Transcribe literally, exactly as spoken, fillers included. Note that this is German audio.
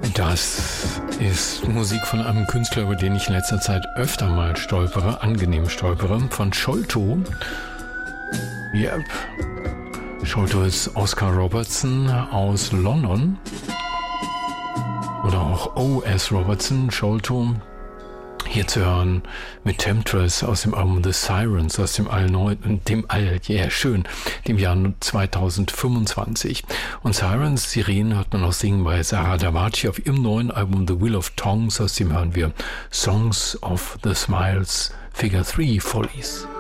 Das ist Musik von einem Künstler, über den ich in letzter Zeit öfter mal stolpere, angenehm stolpere, von Sholto. Yep. Sholto ist Oscar Robertson aus London. Oder auch O S Robertson, Sholto. Hier zu hören mit Temptress aus dem Album The Sirens aus dem allneuen, dem All, ja yeah, schön, dem Jahr zweitausendfünfundzwanzig. Und Sirens, Sirenen hört man auch singen bei Sarah Davachi auf ihrem neuen Album The Wheel of Tongues, aus dem hören wir Songs of the Smiles Figure three Follies.